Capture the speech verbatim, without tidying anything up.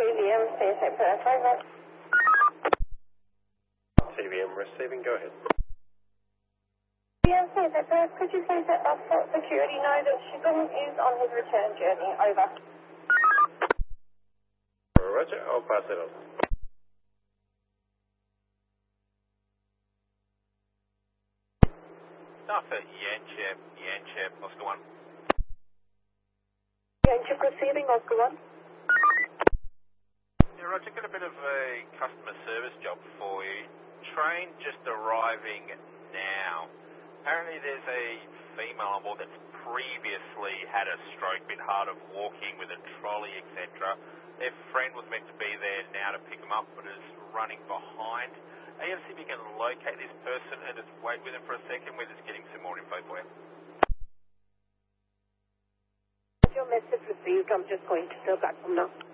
V M, C S A Perth, over. T V M receiving, go ahead. V M, C S A Perth, could you please let Passport Security know that Shippon is on his return journey, over. Roger, I'll pass it on. Alpha, Yanchep, Yanchep, Oscar one. Yanchep receiving, Oscar one. Yeah, Roger, got a bit of a customer service job for you. Train just arriving now. Apparently there's a female on board that's previously had a stroke, been hard of walking with a trolley, et cetera. Their friend was meant to be there now to pick them up, but is running behind. A F C, we can locate this person and just wait with him for a second. We're just getting some more info for you. Your message received. I'm just going to go back from now.